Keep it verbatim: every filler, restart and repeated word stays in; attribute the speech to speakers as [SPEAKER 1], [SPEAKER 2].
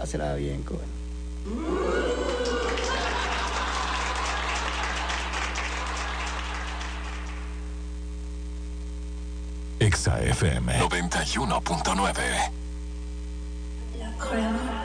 [SPEAKER 1] pásela bien, coño.
[SPEAKER 2] Exa F M noventa y uno punto nueve.
[SPEAKER 3] La crema.